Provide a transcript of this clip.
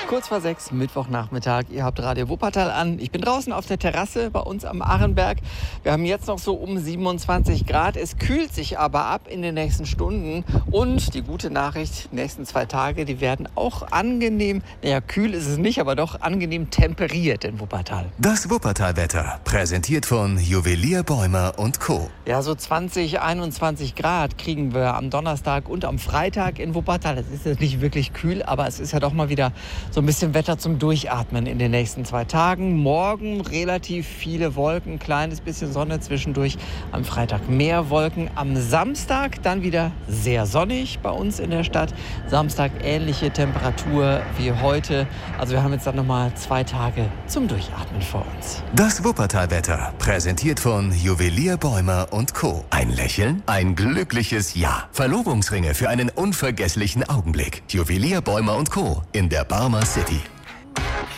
Kurz vor 6, Mittwochnachmittag. Ihr habt Radio Wuppertal an. Ich bin draußen auf der Terrasse bei uns am Arenberg. Wir haben jetzt noch so um 27 Grad. Es kühlt sich aber ab in den nächsten Stunden. Und die gute Nachricht, die nächsten 2 Tage, die werden auch angenehm, naja, kühl ist es nicht, aber doch angenehm temperiert in Wuppertal. Das Wuppertal-Wetter, präsentiert von Juwelier Bäumer & Co. Ja, so 20, 21 Grad kriegen wir am Donnerstag und am Freitag in Wuppertal. Es ist jetzt nicht wirklich kühl, aber es ist ja doch mal wieder so ein bisschen Wetter zum Durchatmen in den nächsten 2 Tagen. Morgen relativ viele Wolken, kleines bisschen Sonne zwischendurch. Am Freitag mehr Wolken. Am Samstag dann wieder sehr sonnig bei uns in der Stadt. Samstag ähnliche Temperatur wie heute. Also wir haben jetzt dann nochmal 2 Tage zum Durchatmen vor uns. Das Wuppertal-Wetter, präsentiert von Juwelier Bäumer & Co. Ein Lächeln, ein glückliches Ja. Verlobungsringe für einen unvergesslichen Augenblick. Juwelier Bäumer & Co. in der Barmer City.